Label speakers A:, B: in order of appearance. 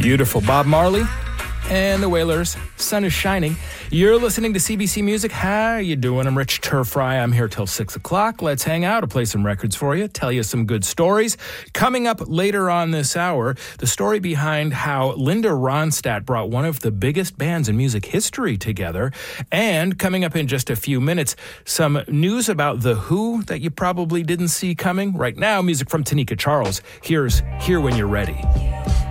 A: Beautiful. Bob Marley and the Wailers. Sun is shining. You're listening to CBC Music. How you doing? I'm Rich Turfry. I'm here till 6 o'clock. Let's hang out. I'll play some records for you, tell you some good stories. Coming up later on this hour, the story behind how Linda Ronstadt brought one of the biggest bands in music history together. And coming up in just a few minutes, some news about The Who that you probably didn't see coming. Right now, music from Tanika Charles. Here's Here When You're Ready.